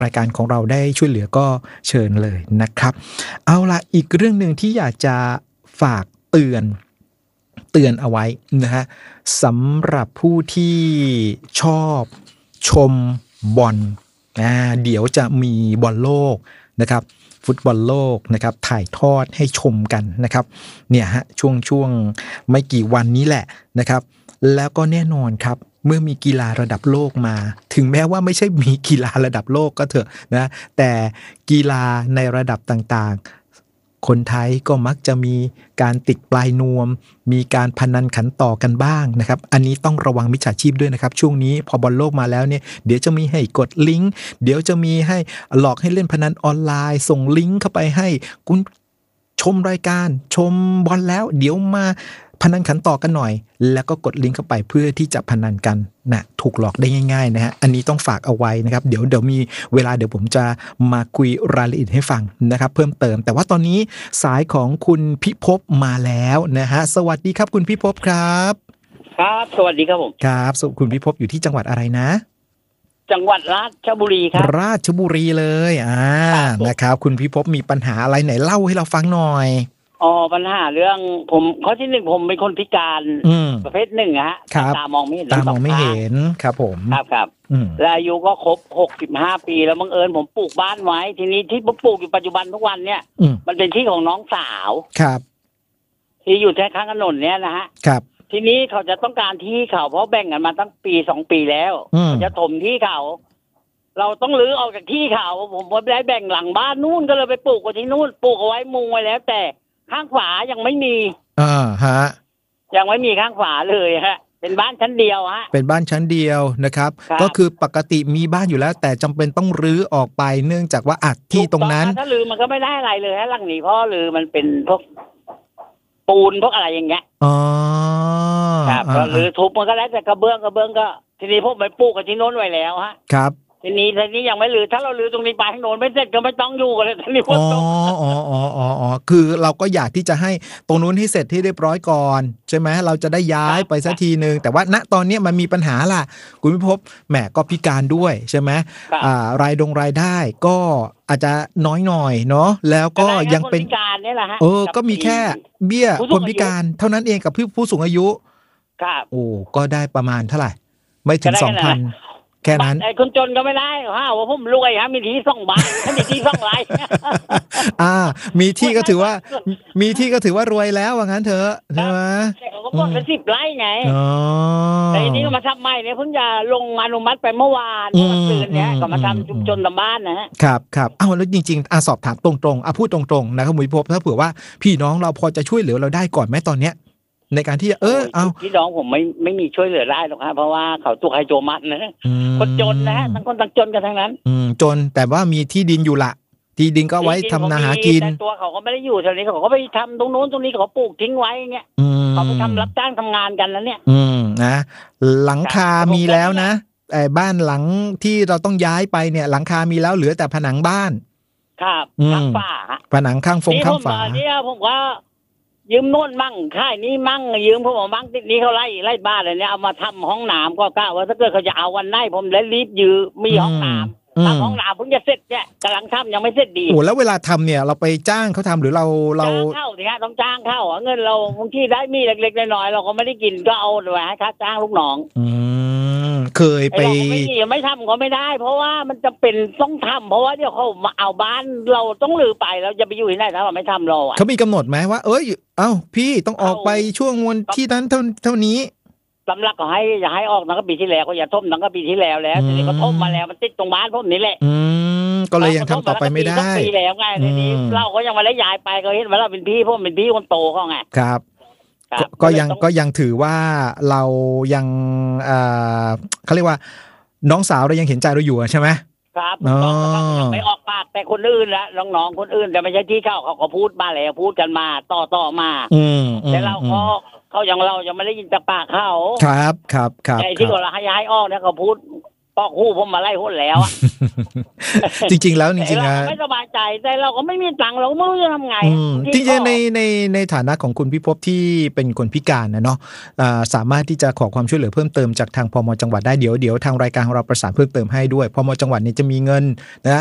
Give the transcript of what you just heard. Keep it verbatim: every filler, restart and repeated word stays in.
รายการของเราได้ช่วยเหลือก็เชิญเลยนะครับเอาล่ะอีกเรื่องนึงที่อยากจะฝากเตือนเตือนเอาไว้นะฮะสำหรับผู้ที่ชอบชมบอลอ่าเดี๋ยวจะมีบอลโลกนะครับฟุตบอลโลกนะครับถ่ายทอดให้ชมกันนะครับเนี่ยฮะช่วงช่วงไม่กี่วันนี้แหละนะครับแล้วก็แน่นอนครับเมื่อมีกีฬาระดับโลกมาถึงแม้ว่าไม่ใช่มีกีฬาระดับโลกก็เถอะนะแต่กีฬาในระดับต่างๆคนไทยก็มักจะมีการติดปลายนวมมีการพนันขันต่อกันบ้างนะครับอันนี้ต้องระวังมิจฉาชีพด้วยนะครับช่วงนี้พอบอลโลกมาแล้วเนี่ยเดี๋ยวจะมีให้กดลิงก์เดี๋ยวจะมีให้หลอกให้เล่นพนันออนไลน์ส่งลิงก์เข้าไปให้คุณชมรายการชมบอลแล้วเดี๋ยวมาพนันขันต่อกันหน่อยแล้วก็กดลิงก์เข้าไปเพื่อที่จะพนันกันนะถูกหลอกได้ง่ายๆนะฮะอันนี้ต้องฝากเอาไว้นะครับเดี๋ยวเดี๋ยวมีเวลาเดี๋ยวผมจะมาคุยรายละเอียดให้ฟังนะครับเพิ่มเติมแต่ว่าตอนนี้สายของคุณพิภพมาแล้วนะฮะสวัสดีครับคุณพิภพครับครับสวัสดีครับผมครับคุณพิภพอยู่ที่จังหวัดอะไรนะจังหวัดราชบุรีครับราชบุรีเลยอ่านะครับคุณพิภพมีปัญหาอะไรไหนเล่าให้เราฟังหน่อยอ๋อปัญหาเรื่องผมข้อที่หนึ่งผมเป็นคนพิการประเภทหนึ่งฮะตามองไม่เห็นตามองไม่เห็นครับผมครับครับและอายุก็ครบหกสิบห้าปีแล้วบังเอิญผมปลูกบ้านไว้ทีนี้ที่ผมปลูกอยู่ปัจจุบันทุกวันเนี่ยมันเป็นที่ของน้องสาวครับที่อยู่แค่ข้างถนนเนี้ยนะฮะครับทีนี้เขาจะต้องการที่เขาเพราะแบ่งกันมาตั้งปีสองปีแล้วเขาจะถมที่เขาเราต้องรื้อออกจากที่เขาผมไม่ได้แบ่งหลังบ้านนู่นก็เลยไปปลูกไว้ที่นู่นปลูกเอาไว้มุงไว้แล้วแต่ข้างขวายังไม่มีอ่าฮะยังไม่มีข้างขวาเลยฮะเป็นบ้านชั้นเดียวฮะเป็นบ้านชั้นเดียวนะครับก็คือปกติมีบ้านอยู่แล้วแต่จำเป็นต้องรื้อออกไปเนื่องจากว่าอัดที่ตรงนั้นถ้ารื้อมันก็ไม่ได้อะไรเลยฮะหลังนี้เพราะรื้อมันเป็นพวกปูนพวกอะไรอย่างเงี้ยอ๋อครับก็รื้อทุบมันก็แล้วแต่กระเบื้องกระเบื้องก็ทีนี้พวกไปปลูกกับที่โน้นไว้แล้วฮะครับทีนี้ทีนี้ยังไม่รื้อถ้าเรารื้อตรงนี้ไปข้างโน้นไม่เสร็จก็ไม่ต้องอยู่กันเลยทีนี้อ๋ออ๋ออ๋ออ๋ออ๋อคือเราก็อยากที่จะให้ตรงนู้นให้เสร็จที่เรียบร้อยก่อนใช่ไหมเราจะได้ย้ายไปสักทีนึงแต่ว่าณตอนนี้มันมีปัญหาล่ะคุณพิภพแหมก็พิการด้วยใช่ไหมอ่ารายดงรายได้ก็อาจจะน้อยหน่อยเนาะแล้วก็ยังเป็นพิการนี่แหละฮะเออก็มีแค่เบี้ยคนพิการเท่านั้นเองกับผู้สูงอายุครับโอ้ก็ได้ประมาณเท่าไหร่ไม่ถึง สองพันแค่นั้นไอ้คนจนก็ไม่ได้ฮะว่าผมรวยฮะมีที่สองบ้านมีที่สองไร่อ่ามีที่ก็ถือว่ามีที่ก็ถือว่ารวยแล้วว่างั้นเถอะใช่ไหมแต่เขาก็บอกเป็นสิบไร่ไงแต่ทีนี้ก็มาทำใหม่เนี่ยเพิ่งจะลงอนุมัติไปเมื่อวานเมื่อคืนเนี้ยก็มาทำชุมชนตามบ้านนะฮะครับครับอ้าวแล้วจริงๆอ่ะสอบถามตรงๆอ่ะพูดตรงๆนะครับมุ้ยพบถ้าเผื่อว่าพี่น้องเราพอจะช่วยเหลือเราได้ก่อนไหมตอนเนี้ยในการที่เออเอาพี่น้องผมไม่ไม่มีช่วยเหลือได้หรอกครับเพราะว่าเขาตัวใครโจมันนะคนจนนะทั้งคนทั้งจนกันทั้งนั้นอืมจนแต่ว่ามีที่ดินอยู่ละที่ดินก็ไว้ทำนาหากินแต่ตัวเขาก็ไม่ได้อยู่แถวนี้เขาก็ไปทำตรงโน้นตรงนี้เขาปลูกทิ้งไว้เงี้ยเขาไปทำรับจ้างทำงานกันแล้วเนี่ยอืมนะหลังคามีแล้วนะไอ้บ้านหลังที่เราต้องย้ายไปเนี่ยหลังคามีแล้วเหลือแต่ผนังบ้านครับข้างฝาผนังข้างฟงข้างฝาเนี่ยผมว่ายืมโน่นมั่งค่ายนี้มั่งยืมพวกผมมั่งติดนี้เขาไล่ไล่บ้านอะไรเนี่ยเอามาทำห้องน้ำก็กะว่าถ้าเกิดเขาจะเอาวันไหนผมเลยรีบยืมมีห้องน้ำทำห้องน้ำเพิ่งจะเสร็จเนี่ยกำลังทำยังไม่เสร็จดีโอ้แล้วเวลาทำเนี่ยเราไปจ้างเขาทำหรือเราเราจ้างเข้าสิฮะต้องจ้างเข้าเงินเราบางทีได้มีเล็กๆน้อยๆเราก็ไม่ได้กินก็เอาไว้ให้ค่าจ้างลูกน้องอืมเคยไปไม่ไม่ทำก็ไม่ได้เพราะว่ามันจะเป็นต้องทำเพราะว่าเดี๋ยวเขามาเอาบ้านเราต้องลือไปเราจะไปอยู่ที่ไหนถ้าเราไม่ทำเราอ่ะเขามีกำหนดไหมว่าเอ้ยเอ้าพี่ต้องออกไปช่วงวันที่นั้นเท่าเท่านี้สำลักก็ให้อย่าให้ออกตั้งแต่ปีที่แล้วก็อย่าท่มตั้งแต่ปีที่แล้วแล้วทีนี้ก็ท่มมาแล้วมันติดตรงบ้านผมนี่แหละอืมก็เลยยังทำต่อไปไม่ได้ปีแล้วไงทีนี้เราก็ยังมาได้ย้ายไปก็เห็นว่าเราเป็นพี่ผมเป็นพี่คนโตเขาไงครับก็ยังก็ยังถือว่าเรายังเอ่อเขาเรียกว่าน้องสาวเรายังเห็นใจเราอยู่ใช่ไหมครับน้องยังไม่ออกปากแต่คนอื่นละน้องๆคนอื่นแต่ไม่ใช่ที่เขาเขาก็พูดมาแล้วพูดกันมาต่อต่อมาแต่เราก็เขาอย่างเรายังไม่ได้ยินจากปากเขาครับครับครับไอ้ที่เขาให้ย้ายออกเนี่ยเขาพูดปอกหูผมมาไล่หุ้นแล้วอะจริงๆแล้วจริงๆเรานะไม่สบายใจแต่เราก็ไม่มีตังค์เราก็ไม่รู้จะทำไงอืมจริงๆในในในฐานะของคุณพิภพที่เป็นคนพิการนะเนาะอ่าสามารถที่จะขอความช่วยเหลือเพิ่มเติมจากทางพมจังหวัดได้เดี๋ยวเดี๋ยวทางรายการของเราประสานเพิ่มเติมให้ด้วยพมจังหวัดนี้จะมีเงินนะ